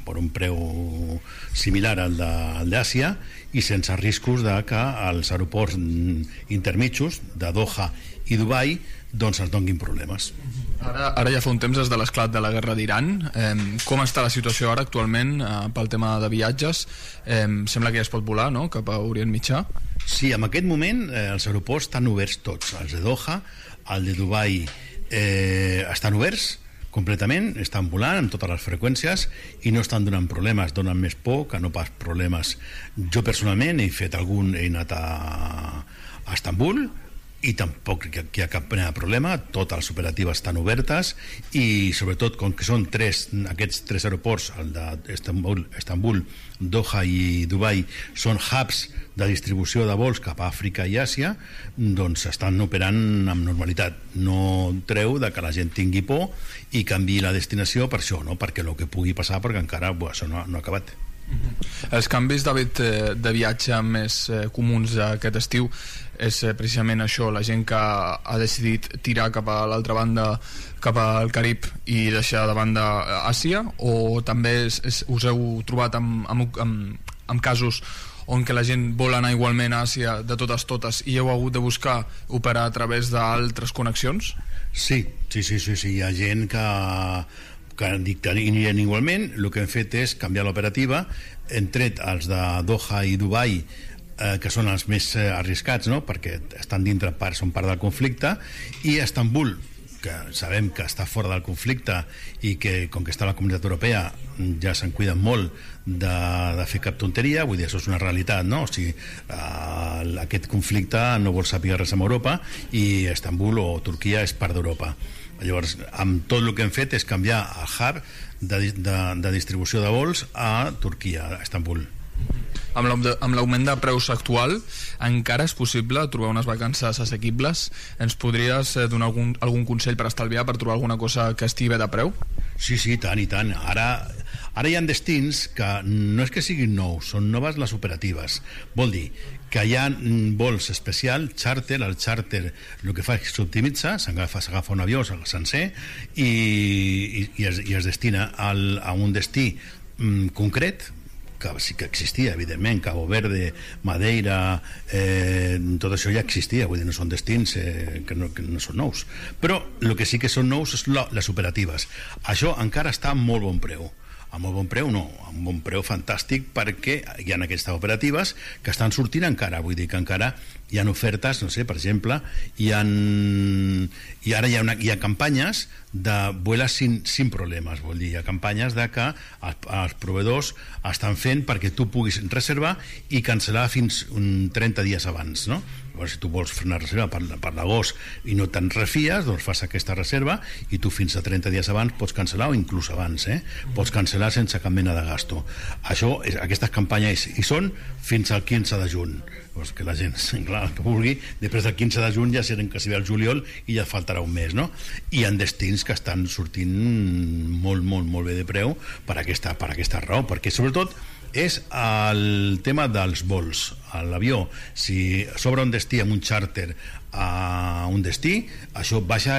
per un preu similar al d'Àsia i sense riscos de que els aeroports intermitjos de Doha i Dubai doncs ens donguin problemes. Ara ja fa un temps des de l'esclat de la guerra d'Iran. Com està la situació ara actualment pel tema de viatges? Sembla que ja es pot volar, no?, cap a Orient Mitjà. Sí, en aquest moment els aeroports estan oberts tots. Els de Doha, el de Dubai estan oberts completament, estan volant amb totes les freqüències i no estan donant problemes, donen més por que no pas problemes. Jo personalment he anat a Istanbul i tampoc hi ha cap problema, totes les operatives estan obertes i sobretot com que són aquests tres aeroports, el d'Istanbul, Doha i Dubai, són hubs de distribució de vols cap a Àfrica i Àsia, doncs estan operant amb normalitat. No treu de que la gent tingui por i canviï la destinació per això, no? Perquè el que pugui passar, perquè encara això no ha acabat. Els canvis d'hàbit de viatge més comuns aquest estiu és precisament això, la gent que ha decidit tirar cap a l'altra banda, cap al Carib i deixar de banda Àsia, o també us heu trobat amb casos on que la gent vol anar igualment a Àsia de totes i heu hagut de buscar operar a través d'altres connexions? Sí, hi ha gent que dictarien igualment. El que hem fet és canviar l'operativa, hem tret els de Doha i Dubai, que són els més arriscats, no?, perquè estan dintre, són part del conflicte, i Istanbul, que sabem que està fora del conflicte i que, com que està a la Comunitat Europea, ja se'n cuiden molt de fer cap tonteria. Vull dir, això és una realitat, no? O sigui, aquest conflicte no vol saber res amb Europa i Istanbul o Turquia és part d'Europa. Llavors, amb tot el que hem fet és canviar el hub de distribució de vols a Turquia, a Istanbul. Amb l'augment de preus actual, encara és possible trobar unes vacances assequibles? Ens podries donar algun consell per estalviar, per trobar alguna cosa que estigui bé de preu? Sí, tant i tant. Ara hi ha destins que no és que siguin nous, són noves les operatives. Vol dir que hi ha vols especial, charter. El charter el que fa és s'optimitza, s'agafa un avió sencer i es destina a un destí concret, que sí que existia, evidentment. Cabo Verde, Madeira, tot això ja existia, vull dir, no són destins que no són nous, però el que sí que són nous és les operatives. Això encara està a molt bon preu. A molt bon preu no, a un bon preu fantàstic, perquè hi ha aquestes operatives que estan sortint encara. Vull dir que encara hi ha ofertes, no sé, per exemple, ara hi ha campanyes de vueles sin problemes. Vol dir, hi ha campanyes de que els proveïdors estan fent perquè tu puguis reservar i cancel·lar fins 30 dies abans, no? Llavors, si tu vols fer una reserva per l'agost i no te'n refies, doncs fas aquesta reserva i tu fins a 30 dies abans pots cancel·lar, o inclús abans, pots cancel·lar sense cap mena de gasto. Aquestes campanyes hi són fins al 15 de juny. Doncs que la gent, clar, que vulgui, després del 15 de juny ja serem que si ve el juliol i ja faltarà un mes, no? I hi ha destins que estan sortint molt bé de preu per aquesta raó, perquè sobretot és el tema dels vols. L'avió, si s'obre un destí amb un charter a un destí, això baixa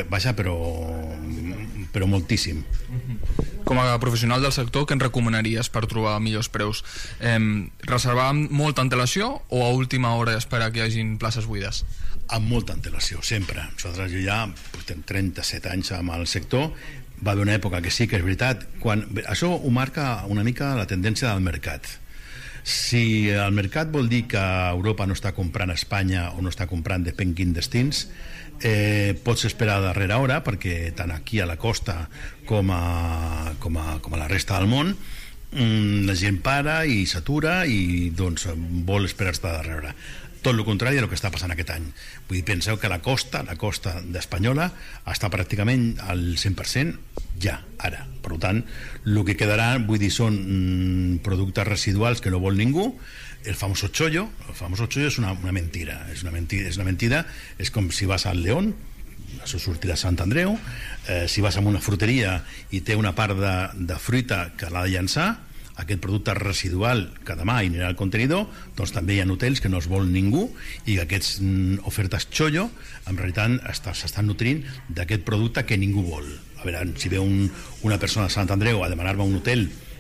però moltíssim. Com a professional del sector, què ens recomanaries per trobar millors preus? Reservar amb molta antelació o a última hora esperar que hi hagin places buides? Amb molta antelació, sempre. Nosaltres ja portem 37 anys amb el sector. Va haver una època que sí que és veritat, això ho marca una mica la tendència del mercat. Si el mercat vol dir que Europa no està comprant a Espanya o no està comprant depèn quin destins, pots esperar a darrera hora, perquè tant aquí a la costa com a la resta del món la gent para i s'atura i doncs vol esperar a darrera hora. Tot el contrari del que està passant aquest any. Vull dir, penseu que la costa d'Espanyola està pràcticament al 100% ja, ara. Per tant, el que quedarà, vull dir, són productes residuals que no vol ningú. El famoso chollo és una mentira. És una mentida. És com si vas al León, això sortirà a Sant Andreu, si vas a una fruteria i té una part de fruita que l'ha de llançar, aquest producte residual que demà anirà al contenidor, doncs també hi ha hotels que no es vol ningú i aquestes ofertes chollo en realitat s'estan nutrint d'aquest producte que ningú vol. A veure, si ve una persona de Sant Andreu a demanar-me un hotel